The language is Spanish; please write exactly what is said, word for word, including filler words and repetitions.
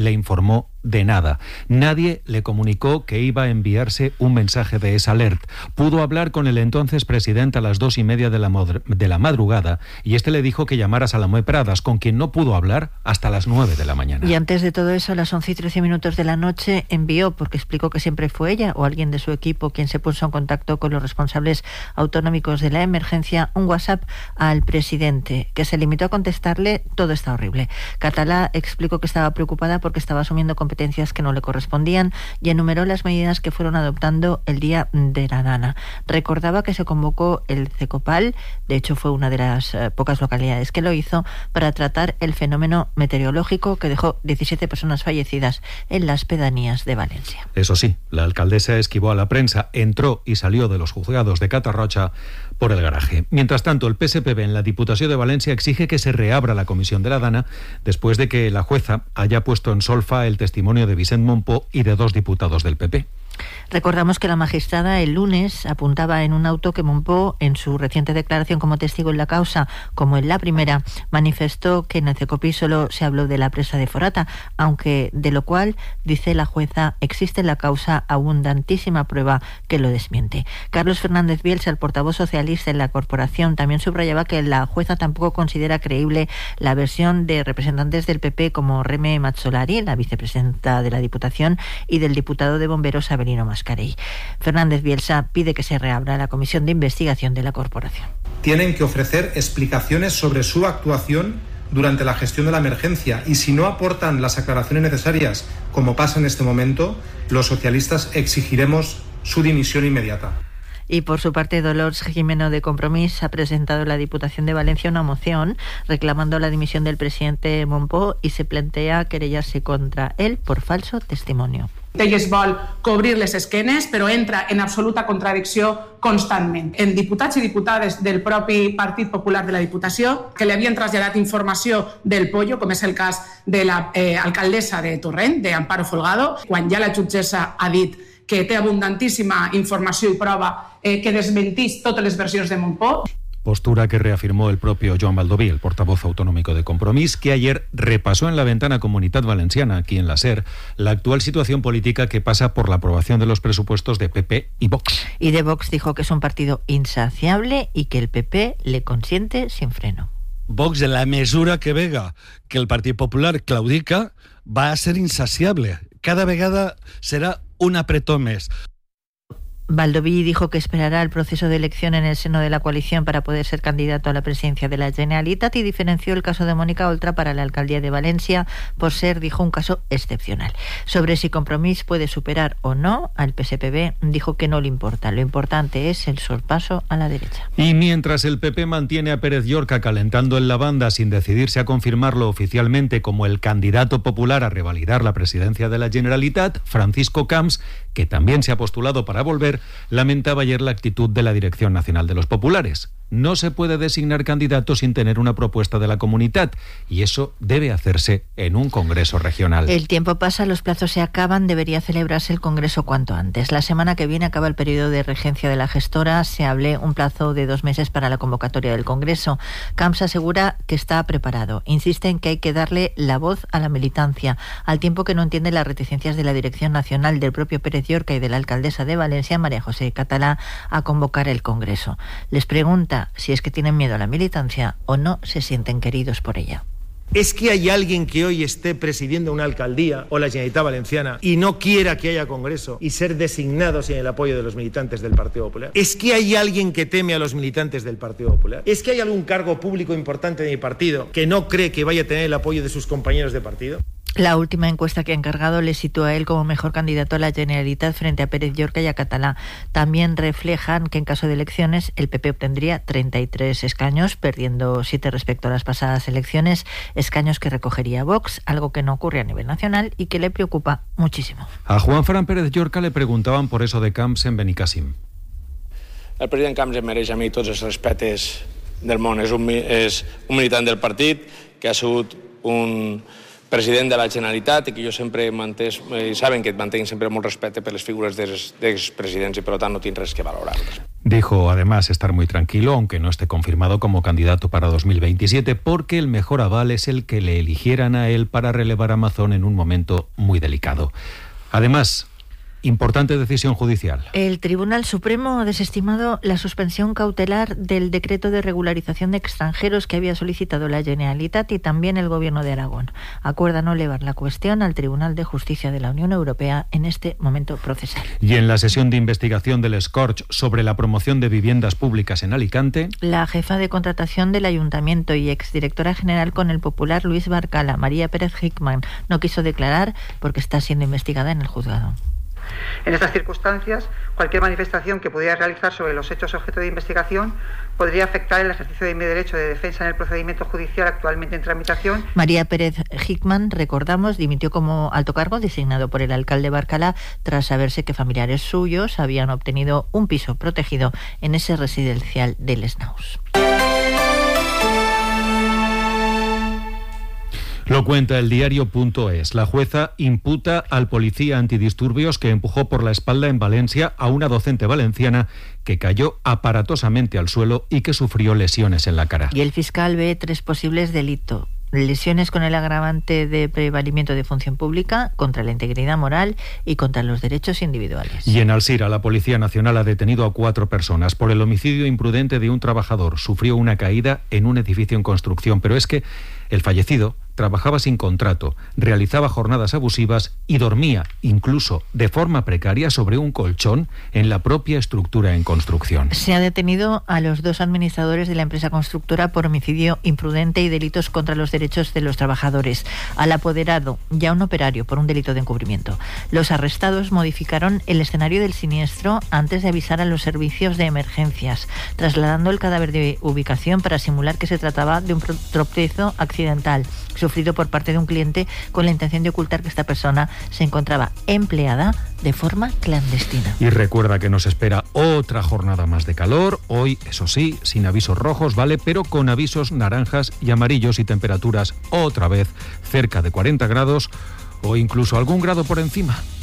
le informó de nada. Nadie le comunicó que iba a enviarse un mensaje de esa alert. Pudo hablar con el entonces presidente a las dos y media de la, de la madrugada y este le dijo que llamara a Salomé Pradas, con quien no pudo hablar hasta las nueve de la mañana. Y antes de todo eso, a las once y trece minutos de la noche, envió, porque explicó que siempre fue ella o alguien de su equipo quien se puso en contacto con los responsables autonómicos de la emergencia, un WhatsApp al presidente, que se limitó a contestarle: todo está horrible. Català explicó que estaba preocupada porque estaba asumiendo competencias que no le correspondían y enumeró las medidas que fueron adoptando el día de la Dana. Recordaba que se convocó el CECOPAL, de hecho fue una de las eh, pocas localidades que lo hizo, para tratar el fenómeno meteorológico que dejó diecisiete personas fallecidas en las pedanías de Valencia. Eso sí, la alcaldesa esquivó a la prensa, entró y salió de los juzgados de Catarroja por el garaje. Mientras tanto, el P S P B en la Diputació de Valencia exige que se reabra la comisión de la Dana después de que la jueza haya puesto en solfa el testimonio de Vicent Mompó y de dos diputados del P P. Recordamos que la magistrada el lunes apuntaba en un auto que Mompó, en su reciente declaración como testigo en la causa, como en la primera, manifestó que en el CECOPI solo se habló de la presa de Forata, aunque de lo cual, dice la jueza, existe en la causa abundantísima prueba que lo desmiente. Carlos Fernández Bielsa, el portavoz socialista en la corporación, también subrayaba que la jueza tampoco considera creíble la versión de representantes del P P como Reme Mazzolari, la vicepresidenta de la Diputación, y del diputado de Bomberos Avelino Mascarell. Fernández Bielsa pide que se reabra la comisión de investigación de la corporación. Tienen que ofrecer explicaciones sobre su actuación durante la gestión de la emergencia y si no aportan las aclaraciones necesarias, como pasa en este momento, los socialistas exigiremos su dimisión inmediata. Y por su parte, Dolors Jimeno de Compromís ha presentado en la Diputación de Valencia una moción reclamando la dimisión del presidente Mompó y se plantea querellarse contra él por falso testimonio. Elles vol cobrir les esquenes, però entra en absoluta contradicció constantment. En diputats i diputades del propi Partit Popular de la Diputació que li havien traslladat informació del pollo, com és el cas de l'alcaldessa de Torrent, d'Amparo Folgado, quan ja la jutgessa ha dit que té abundantíssima informació i prova eh, que desmentís totes les versions de Mompó. Postura que reafirmó el propio Joan Baldoví, el portavoz autonómico de Compromís, que ayer repasó en la ventana Comunitat Valenciana, aquí en la SER, la actual situación política que pasa por la aprobación de los presupuestos de P P y Vox. Y de Vox dijo que es un partido insaciable y que el P P le consiente sin freno. Vox, en la mesura que vega que el Partit Popular claudica, va a ser insaciable. Cada vegada será un apretó més. Baldoví dijo que esperará el proceso de elección en el seno de la coalición para poder ser candidato a la presidencia de la Generalitat y diferenció el caso de Mónica Oltra para la alcaldía de Valencia por ser, dijo, un caso excepcional. Sobre si Compromís puede superar o no al P S P B, dijo que no le importa. Lo importante es el sorpaso a la derecha. Y mientras el P P mantiene a Pérez Llorca calentando en la banda sin decidirse a confirmarlo oficialmente como el candidato popular a revalidar la presidencia de la Generalitat, Francisco Camps, que también se ha postulado para volver, lamentaba ayer la actitud de la Dirección Nacional de los Populares. No se puede designar candidato sin tener una propuesta de la comunidad y eso debe hacerse en un congreso regional. El tiempo pasa, los plazos se acaban, debería celebrarse el congreso cuanto antes. La semana que viene acaba el periodo de regencia de la gestora, se hable un plazo de dos meses para la convocatoria del congreso. Camps asegura que está preparado. Insiste en que hay que darle la voz a la militancia, al tiempo que no entiende las reticencias de la Dirección Nacional, del propio Pérez Llorca y de la alcaldesa de Valencia, María José Català, a convocar el congreso. Les pregunta si es que tienen miedo a la militancia o no se sienten queridos por ella. ¿Es que hay alguien que hoy esté presidiendo una alcaldía o la Generalitat Valenciana y no quiera que haya congreso y ser designado sin el apoyo de los militantes del Partido Popular? ¿Es que hay alguien que teme a los militantes del Partido Popular? ¿Es que hay algún cargo público importante de mi partido que no cree que vaya a tener el apoyo de sus compañeros de partido? La última encuesta que ha encargado le sitúa a él como mejor candidato a la Generalitat frente a Pérez Llorca y a Català. También reflejan que en caso de elecciones el P P obtendría treinta y tres escaños, perdiendo siete respecto a las pasadas elecciones, escaños que recogería Vox, algo que no ocurre a nivel nacional y que le preocupa muchísimo. A Juan Fran Pérez Llorca le preguntaban por eso de Camps en Benicàssim. El president Camps em mereix a mi tots els respectes del món. És un, és un militant del partit que ha sigut un president de la Generalitat i que jo sempre he mantès, eh, saben que mantenc sempre molt respecte per les figures d'expresidents i per tant no tinc res que valorar. Dijo además estar muy tranquilo, aunque no esté confirmado como candidato para dos mil veintisiete, porque el mejor aval es el que le eligieran a él para relevar a Mazón en un momento muy delicado. Además, importante decisión judicial. El Tribunal Supremo ha desestimado la suspensión cautelar del decreto de regularización de extranjeros que había solicitado la Generalitat y también el Gobierno de Aragón. Acuerda no elevar la cuestión al Tribunal de Justicia de la Unión Europea en este momento procesal. Y en la sesión de investigación del Scorch sobre la promoción de viviendas públicas en Alicante, la jefa de contratación del Ayuntamiento y exdirectora general con el popular Luis Barcala, María Pérez Hickman, no quiso declarar porque está siendo investigada en el juzgado. En estas circunstancias, cualquier manifestación que pudiera realizar sobre los hechos objeto de investigación podría afectar el ejercicio de mi derecho de defensa en el procedimiento judicial actualmente en tramitación. María Pérez Hickman, recordamos, dimitió como alto cargo designado por el alcalde Barcala tras saberse que familiares suyos habían obtenido un piso protegido en ese residencial del Snaus. Lo cuenta el diario punto es. La jueza imputa al policía antidisturbios que empujó por la espalda en Valencia a una docente valenciana que cayó aparatosamente al suelo y que sufrió lesiones en la cara. Y el fiscal ve tres posibles delitos. Lesiones con el agravante de prevalimiento de función pública, contra la integridad moral y contra los derechos individuales. Y en Alsira, la Policía Nacional ha detenido a cuatro personas por el homicidio imprudente de un trabajador. Sufrió una caída en un edificio en construcción, pero es que el fallecido trabajaba sin contrato, realizaba jornadas abusivas y dormía, incluso de forma precaria, sobre un colchón en la propia estructura en construcción. Se ha detenido a los dos administradores de la empresa constructora por homicidio imprudente y delitos contra los derechos de los trabajadores, al apoderado y a un operario por un delito de encubrimiento. Los arrestados modificaron el escenario del siniestro antes de avisar a los servicios de emergencias, trasladando el cadáver de ubicación para simular que se trataba de un tropiezo accidental sufrido por parte de un cliente con la intención de ocultar que esta persona se encontraba empleada de forma clandestina. Y recuerda que nos espera otra jornada más de calor, hoy, eso sí, sin avisos rojos, ¿vale? Pero con avisos naranjas y amarillos y temperaturas otra vez cerca de cuarenta grados o incluso algún grado por encima.